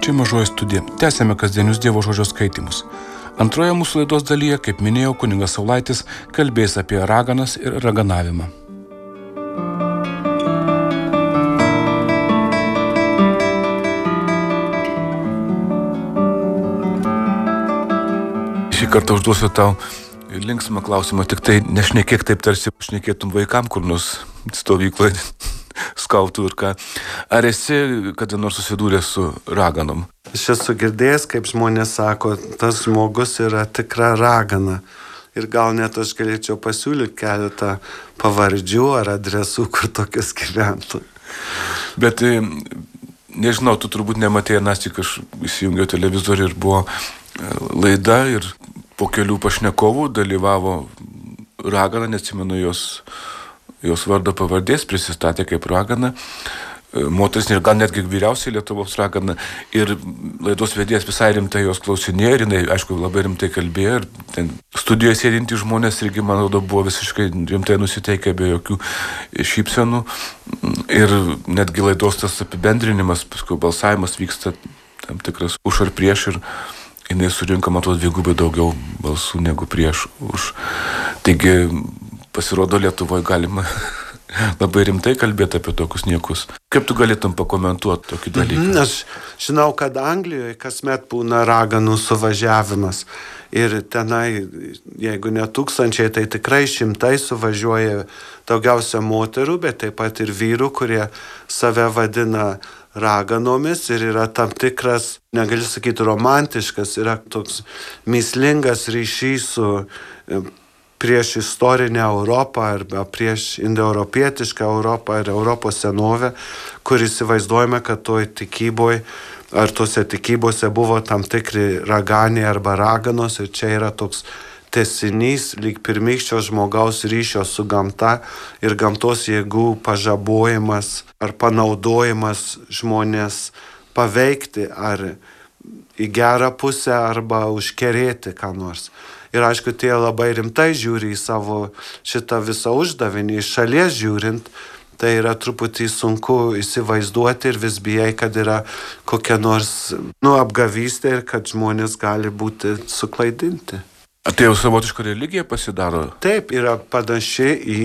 Čia Mažoji studija. Tęsiame kasdienius Dievo žodžio skaitymus. Antroje mūsų laidos dalyje, kaip minėjau, kunigas Saulaitis kalbės apie raganas ir raganavimą. Šį kartą užduosiu tau linksmą klausimą, tik tai nešnekėk taip, tarsi šnekėtum vaikam kur nors stovykloje, skautų ir ką. Ar esi kada nors susidūręs su raganom? Aš esu girdėjęs, kaip žmonės sako, tas žmogus yra tikra ragana. Ir gal net aš galėčiau pasiūlyti keletą pavardžių ar adresų, kur tokias gyventų. Bet nežinau, tu turbūt nematėjai, tik aš įsijungiau televizorių ir buvo laida ir po kelių pašnekovų dalyvavo ragana, neatsimenu jos vardo pavardės, prisistatė kaip ragana, moteris, gal netgi vyriausiai Lietuvos ragana, ir laidos vedėjas visai rimtai jos klausinėjo, ir jinai, aišku, labai rimtai kalbėjo, ir ten studijoje sėdintys žmonės irgi, man atrodo, buvo visiškai rimtai nusiteikę, be jokių šypsenų, ir netgi laidos tas apibendrinimas, paskui balsavimas vyksta tam tikras už ar prieš, ir jinai surinko, man atrodo, dvigubai daugiau balsų negu prieš už. Taigi, pasirodo, Lietuvoje galima labai rimtai kalbėti apie tokius niekus. Kaip tu galėtum pakomentuoti tokį dalyką? Aš žinau, kad Anglijoje kasmet būna raganų suvažiavimas. Ir tenai, jeigu ne tūkstančiai, tai tikrai šimtai suvažiuoja, daugiausia moterų, bet taip pat ir vyrų, kurie save vadina raganomis, ir yra tam tikras, negaliu sakyti romantiškas, yra toks mįslingas ryšys su prieš istorinę Europą arba prieš indoeuropietišką Europą ir Europos senovę, kur įsivaizduojame, kad toj tikyboj ar tose tikybose buvo tam tikri raganiai arba raganos, ir čia yra toks tęsinys lyg pirmykščio žmogaus ryšio su gamta ir gamtos jėgų pažabojimas ar panaudojimas žmonės paveikti ar į gerą pusę arba užkerėti ką nors. Ir aišku, tie labai rimtai žiūri į savo šitą visą uždavinį. Iš šalies žiūrint, tai yra truputį sunku įsivaizduoti ir vis bijai, kad yra kokia nors apgavystė ir kad žmonės gali būti suklaidinti. Tai jau savotiška religija pasidaro? Taip, yra panaši į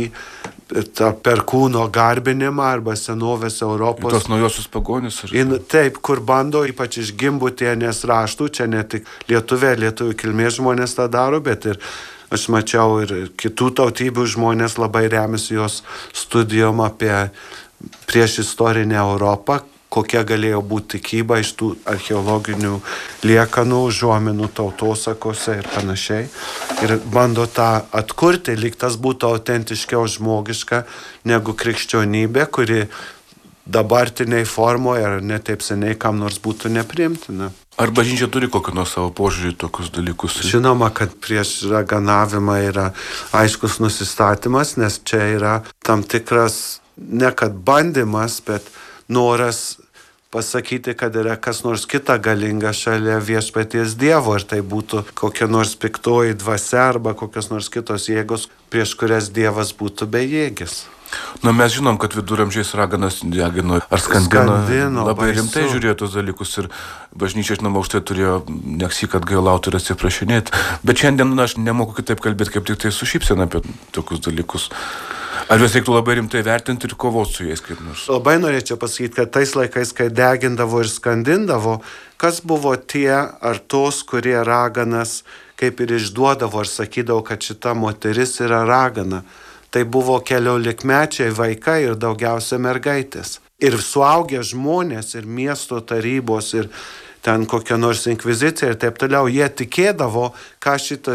tą perkūno garbinimą arba senovės Europos. Tos naujosios pagonys? Taip, kur bando, ypač iš Gimbutienės raštų, čia ne tik lietuvių kilmės žmonės tą daro, bet ir aš mačiau ir kitų tautybių žmonės labai remiasi jos studijom apie prieš istorinę Europą, kokia galėjo būti tikyba iš tų archeologinių liekanų, užuominų tautosakose ir panašiai. Ir bando tą atkurti, lyg tas būtų autentiškiau žmogiška negu krikščionybė, kuri dabartiniai formoje ar ne taip seniai kam nors būtų nepriimtina. Ar bažnyčia turi kokį nors savo požiūrį tokius dalykus? Žinoma, kad prieš raganavimą yra aiškus nusistatymas, nes čia yra tam tikras, ne kad bandymas, bet noras pasakyti, kad yra kas nors kita galinga šalia viešpaties Dievo, ir tai būtų kokia nors piktoji dvasia arba kokios nors kitos jėgos, prieš kurias Dievas būtų bejėgis. Mes žinom, kad viduramžiais raganas degino ar skandino labai rimtai žiūrėjo tos dalykus, ir bažnyčia, žinoma, už tai turėjo neksik atgailauti ir atsiprašinėti. Bet šiandien aš nemoku kitaip kalbėti, kaip tik tai su šypsena apie tokius dalykus. Ar juos reiktų labai rimtai vertinti ir kovoti su jais kaip nors? Labai norėčiau pasakyti, kad tais laikais, kai degindavo ir skandindavo, kas buvo tie ar tos, kurie raganas kaip ir išduodavo ir sakydavo, kad šita moteris yra ragana. Tai buvo keliolikmečiai vaikai ir daugiausia mergaitės. Ir suaugę žmonės, ir miesto tarybos, ir ten kokia nors inkvizicija ir taip toliau, jie tikėdavo, ką šitą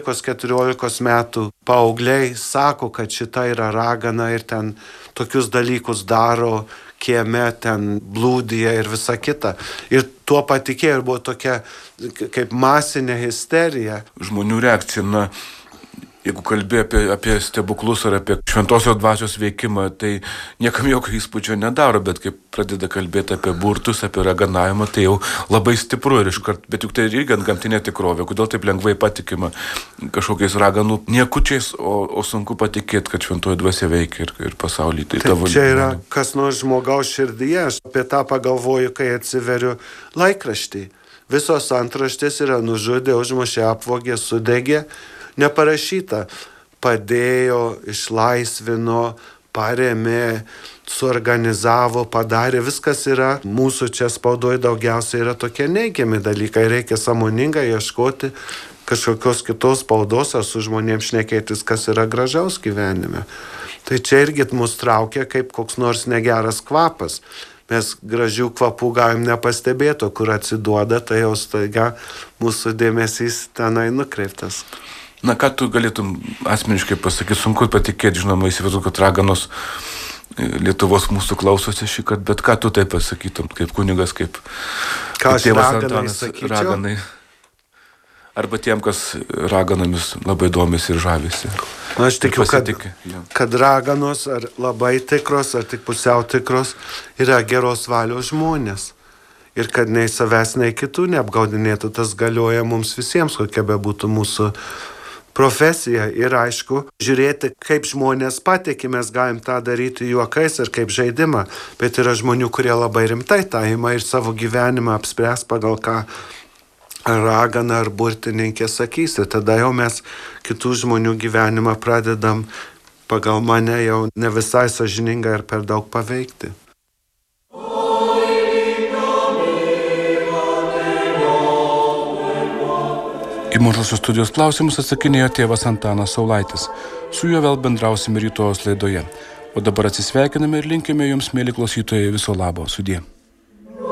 13-14 metų paaugliai sako, kad šita yra ragana ir ten tokius dalykus daro, kieme ten blūdija ir visa kita. Ir tuo patikėjo, ir buvo tokia kaip masinė histerija. Žmonių reakcija, Jeigu kalbė apie stebuklus ar apie šventosios dvasios veikimą, tai niekam jokio įspūdžio nedaro, bet kai pradeda kalbėti apie burtus, apie raganavimą, tai jau labai stipru ir iškart, bet juk tai irgi antgamtinė tikrovė, kodėl taip lengvai patikima kažkokiais raganų niekučiais, o sunku patikėti, kad šventoji dvasia veikia ir pasaulyje. Tai taip, čia yra kas nors žmogaus širdyje, aš apie tą pagalvoju, kai atsiveriu laikraštį. Visos antraštės yra nužudė, užmušė, apvogė, sudegė. Neparašyta, padėjo, išlaisvino, paremė, suorganizavo, padarė, viskas yra. Mūsų čia spaudoje daugiausiai yra tokie neigiami dalykai, reikia sąmoningai ieškoti kažkokios kitos spaudos ar su žmonėms šnekėtis, kas yra gražaus gyvenime. Tai čia irgi mus traukia kaip koks nors negeras kvapas. Mes gražių kvapų galim nepastebėti, kur atsiduoda, tai jau staiga mūsų dėmesys tenai nukreiptas. Na, ką tu galėtum asmeniškai pasakyti, sunku patikėti, žinoma, įsivaizduoju, kad raganos Lietuvos mūsų klausosi šįkart, bet ką tu tai pasakytum, kaip kunigas, kaip tėvas Antanas raganai. Arba tiem, kas raganomis labai domisi ir žavisi. Aš tikiu, kad raganos ar labai tikros, ar tik pusiau tikros yra geros valios žmonės. Ir kad nei savęs, nei kitų neapgaudinėtų, tas galioja mums visiems, kokia bebūtų mūsų profesija. Ir aišku, žiūrėti, kaip žmonės patiki, mes galim tą daryti juokais ir kaip žaidimą, bet yra žmonių, kurie labai rimtai tą ima ir savo gyvenimą apspręs pagal ką ragana ar burtininkė sakys. Ir tada jau mes kitų žmonių gyvenimą pradedam pagal mane jau ne visai sąžiningai ir per daug paveikti. Į Mažosios studijos klausimus atsakinėjo tėvas Antanas Saulaitis. Su juo vėl bendrausime rytojos laidoje. O dabar atsisveikiname ir linkime jums, mėly klausytojai, viso labo. Sudie.